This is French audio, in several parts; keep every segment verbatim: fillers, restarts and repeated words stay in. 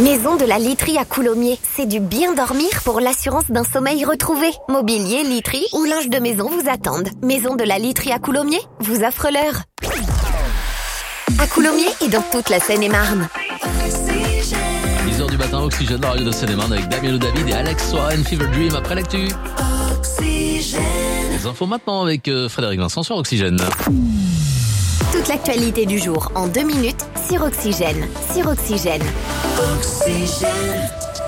Maison de la Literie à Coulommiers. C'est du bien dormir pour l'assurance d'un sommeil retrouvé. Mobilier, literie ou linge de maison vous attendent. Maison de la Literie à Coulommiers vous offre l'heure. À Coulommiers et dans toute la Seine-et-Marne. dix heures du matin, Oxygène, la radio de Seine-et-Marne avec Damien Le David et Alex Soren, Fever Dream après l'actu. Les infos maintenant avec Frédéric Vincent sur Oxygène. Toute l'actualité du jour en deux minutes sur Oxygène. Sur Oxygène. Oxygène.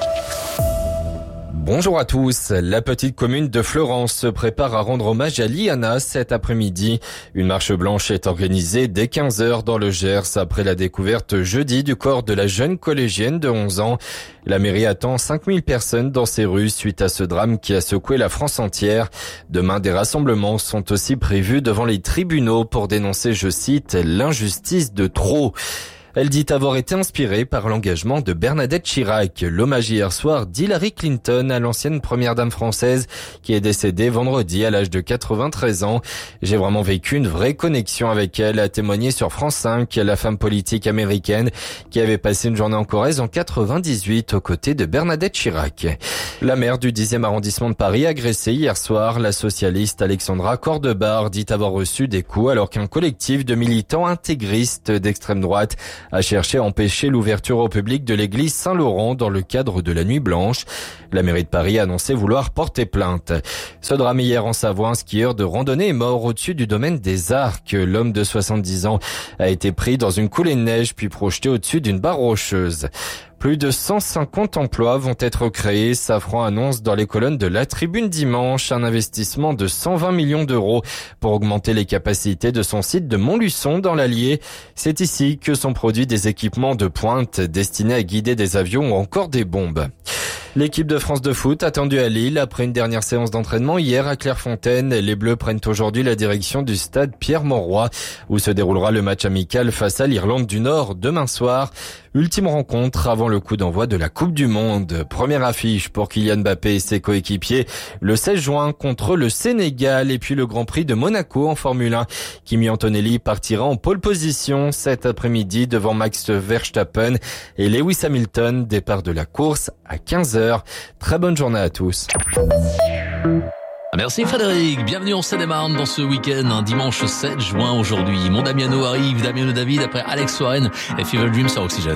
Bonjour à tous. La petite commune de Fleurance se prépare à rendre hommage à Liana cet après-midi. Une marche blanche est organisée dès quinze heures dans le Gers après la découverte jeudi du corps de la jeune collégienne de onze ans. La mairie attend cinq mille personnes dans ses rues suite à ce drame qui a secoué la France entière. Demain, des rassemblements sont aussi prévus devant les tribunaux pour dénoncer, je cite, l'injustice de trop. Elle dit avoir été inspirée par l'engagement de Bernadette Chirac. L'hommage hier soir d'Hillary Clinton à l'ancienne première dame française qui est décédée vendredi à l'âge de quatre-vingt-treize ans. J'ai vraiment vécu une vraie connexion avec elle, a témoigné sur France cinq la femme politique américaine qui avait passé une journée en Corrèze en quatre-vingt-dix-huit aux côtés de Bernadette Chirac. La maire du dixième arrondissement de Paris agressée hier soir, la socialiste Alexandra Cordebar dit avoir reçu des coups alors qu'un collectif de militants intégristes d'extrême droite a cherché à empêcher l'ouverture au public de l'église Saint-Laurent dans le cadre de la Nuit Blanche. La mairie de Paris a annoncé vouloir porter plainte. Ce drame hier en Savoie, un skieur de randonnée est mort au-dessus du domaine des Arcs. L'homme de soixante-dix ans a été pris dans une coulée de neige puis projeté au-dessus d'une barre rocheuse. Plus de cent cinquante emplois vont être créés. Safran annonce dans les colonnes de La Tribune dimanche un investissement de cent vingt millions d'euros pour augmenter les capacités de son site de Montluçon dans l'Allier. C'est ici que sont produits des équipements de pointe destinés à guider des avions ou encore des bombes. L'équipe de France de foot attendue à Lille après une dernière séance d'entraînement hier à Clairefontaine. Les Bleus prennent aujourd'hui la direction du stade Pierre-Mauroy où se déroulera le match amical face à l'Irlande du Nord demain soir. Ultime rencontre avant le coup d'envoi de la Coupe du Monde. Première affiche pour Kylian Mbappé et ses coéquipiers le seize juin contre le Sénégal et puis le Grand Prix de Monaco en Formule un. Kimi Antonelli partira en pole position cet après-midi devant Max Verstappen et Lewis Hamilton. Départ de la course à quinze heures. Très bonne journée à tous. Merci Frédéric, bienvenue en Seine-et-Marne dans ce week-end, un dimanche sept juin aujourd'hui. Mon Damiano arrive, Damien Le David après Alex Soren et Fever Dream sur Oxygène.